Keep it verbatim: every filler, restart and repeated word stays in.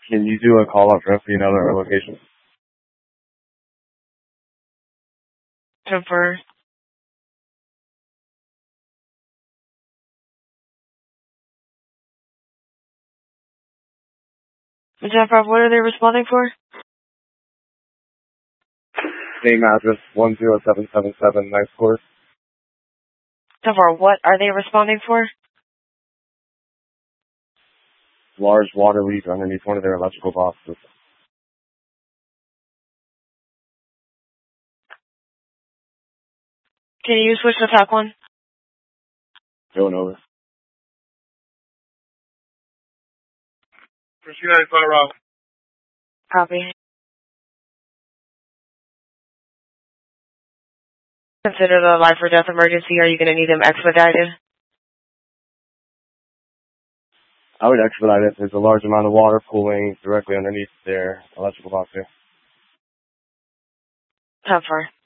Can you do a call out for another location? Confirm. Jennifer, what are they responding for? Name, address, one zero seven seven seven, Nice Course. Jennifer, what are they responding for? Large water leak underneath one of their electrical boxes. Can you switch to T A C one? Going over. Copy. Consider it a life or death emergency. Are you going to need them expedited? I would expedite it. There's a large amount of water pooling directly underneath their electrical box here. Jennifer.